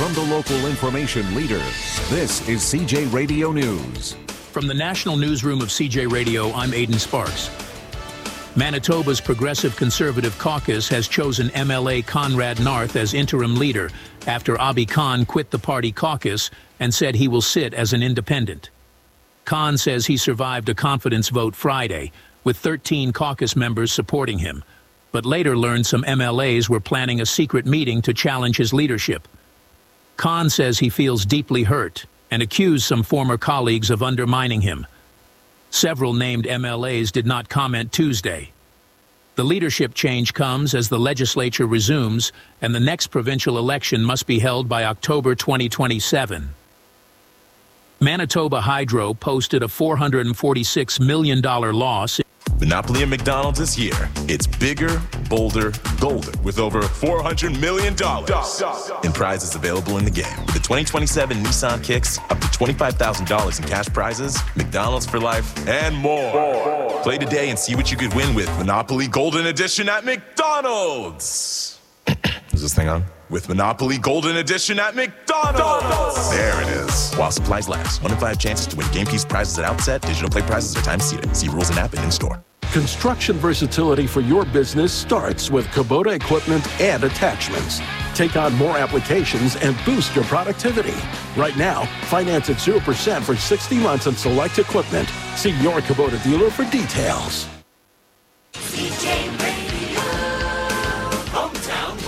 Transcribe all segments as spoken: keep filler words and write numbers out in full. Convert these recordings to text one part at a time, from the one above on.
from the local information leader. This is C J Radio News. From the National Newsroom of C J Radio, I'm Aidan Sparks. Manitoba's Progressive Conservative Caucus has chosen M L A Conrad Narth as interim leader after Abi Khan quit the party caucus and said he will sit as an independent. Khan says he survived a confidence vote Friday, with thirteen caucus members supporting him, but later learned some M L As were planning a secret meeting to challenge his leadership. Khan says he feels deeply hurt and accused some former colleagues of undermining him. Several named M L As did not comment Tuesday. The leadership change comes as the legislature resumes, and the next provincial election must be held by October twenty twenty-seven. Manitoba Hydro posted a four hundred forty-six million dollars loss. Monopoly at McDonald's this year. It's bigger, bolder, golden, with over four hundred million dollars in prizes available in the game. With the twenty twenty-seven Nissan Kicks, up to twenty-five thousand dollars in cash prizes, McDonald's for life, and more. Play today and see what you could win with Monopoly Golden Edition at McDonald's. Is this thing on? With Monopoly Golden Edition at McDonald's. There it is. While supplies last. One in five chances to win game piece prizes at outset. Digital play prizes are time seated. See rules and app and in-store. Construction versatility for your business starts with Kubota equipment and attachments. Take on more applications and boost your productivity. Right now, finance at zero percent for sixty months on select equipment. See your Kubota dealer for details. C J Radio, Hometown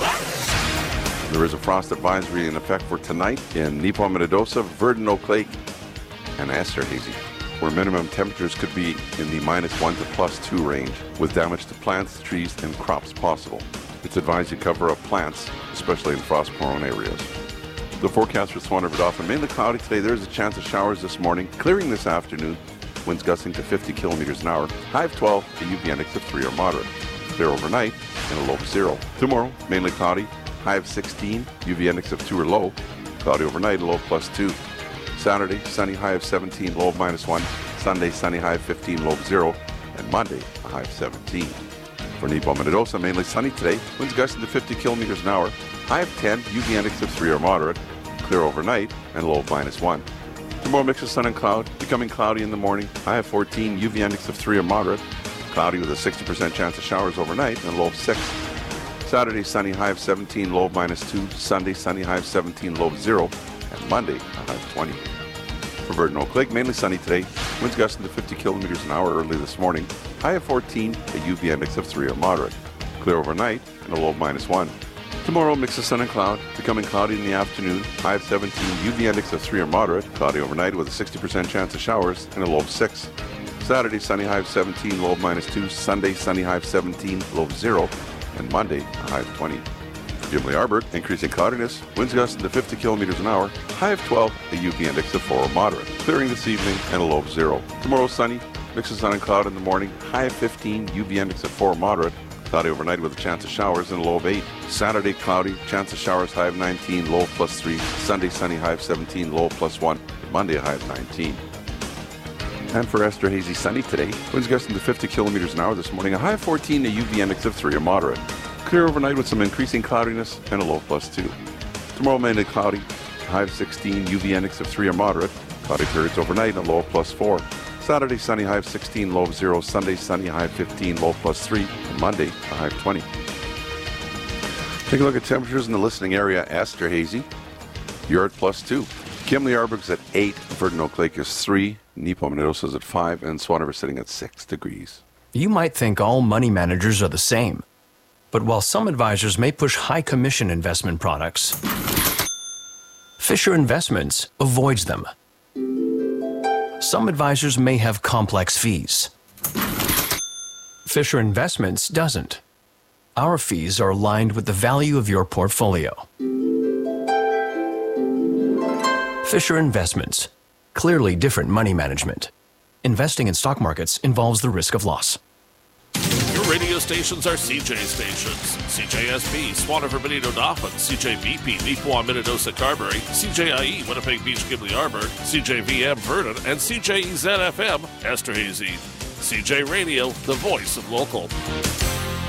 West. There is a frost advisory in effect for tonight in Neepawa-Minnedosa, Verdun-Oak Lake, and Esterhazy, where minimum temperatures could be in the minus one to plus two range, with damage to plants, trees, and crops possible. It's advised you cover up plants, especially in frost-prone areas. The forecast for Swan River Dauphin, mainly cloudy today. There's a chance of showers this morning, clearing this afternoon, winds gusting to fifty kilometers an hour, high of twelve, a U V index of three or moderate. Clear overnight, and a low of zero. Tomorrow, mainly cloudy, high of sixteen, U V index of two or low, cloudy overnight, a low of plus two. Saturday, sunny, high of seventeen, low of minus one. Sunday, sunny, high of fifteen, low of zero. And Monday, a high of seventeen. For Neepawa-Minnedosa, mainly sunny today. Winds gusting to fifty kilometers an hour. High of ten, U V index of three or moderate. Clear overnight, and low of minus one. Tomorrow, mix of sun and cloud. Becoming cloudy in the morning. High of fourteen, U V index of three or moderate. Cloudy with a sixty percent chance of showers overnight, and low of six. Saturday, sunny, high of seventeen, low of minus two. Sunday, sunny, high of seventeen, low of zero. And Monday, a high of twenty. For Verdun-Oak Lake, mainly sunny today. Winds gusting to fifty kilometers an hour early this morning. High of fourteen, a U V index of three or moderate. Clear overnight, and a low of minus one. Tomorrow, mix of sun and cloud. Becoming cloudy in the afternoon. High of seventeen, U V index of three or moderate. Cloudy overnight with a sixty percent chance of showers, and a low of six. Saturday, sunny, high of seventeen, low of minus two. Sunday, sunny, high of seventeen, low of zero. And Monday, a high of twenty. Gimli Arbor, increasing cloudiness, winds gusting to fifty kilometers an hour, high of twelve, a U V index of four or moderate, clearing this evening, and a low of zero. Tomorrow, sunny, mix of sun and cloud in the morning, high of fifteen, U V index of four or moderate, cloudy overnight with a chance of showers, and a low of eight. Saturday, cloudy, chance of showers, high of nineteen, low of plus three. Sunday, sunny, high of seventeen, low of plus one. Monday, a high of nineteen. And for Esterhazy, sunny today, winds gusting to fifty kilometers an hour this morning, a high of fourteen, a U V index of three or moderate. Clear overnight with some increasing cloudiness, and a low of plus two. Tomorrow, mainly cloudy, high of sixteen, U V index of three or moderate. Cloudy periods overnight, and a low of plus four. Saturday, sunny, high of sixteen, low of zero. Sunday, sunny, high of fifteen, low of plus three. And Monday, a high of twenty. Take a look at temperatures in the listening area. Esterhazy, you're at plus two. Gimli Arbor's at eight. Verdun-Oak Lake is three. Neepawa-Minnedosa is at five. And Swan River sitting at six degrees. You might think all money managers are the same. But while some advisors may push high commission investment products, Fisher Investments avoids them. Some advisors may have complex fees. Fisher Investments doesn't. Our fees are aligned with the value of your portfolio. Fisher Investments. Clearly different money management. Investing in stock markets involves the risk of loss. Your radio stations are C J stations. C J S B, Swan River Benito Dauphin, C J V P, Neepawa-Minnedosa Carberry, C J I E, Winnipeg Beach Gimli Arbor, C J V M Verdun, and C J E Z F M Esterhazy. C J Radio, the voice of local.